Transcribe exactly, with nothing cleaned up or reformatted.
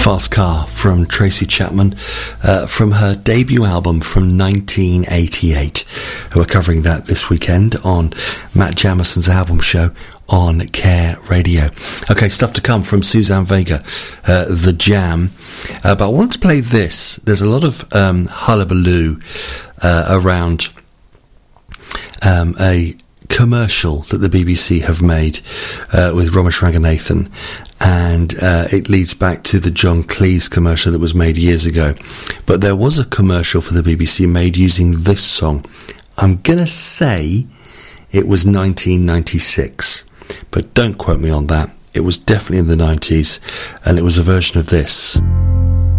Fast Car from Tracy Chapman uh, from her debut album from nineteen eighty-eight. We're covering that this weekend on Matt Jamison's album show on Care Radio. Okay, stuff to come from Suzanne Vega, uh, The Jam. Uh, but I wanted to play this. There's a lot of um, hullabaloo uh, around um, a commercial that the B B C have made uh, with Ramesh Ranganathan, and uh, it leads back to the John Cleese commercial that was made years ago. But there was a commercial for the B B C made using this song. I'm gonna say it was nineteen ninety-six, but don't quote me on that. It was definitely in the nineties, and it was a version of this.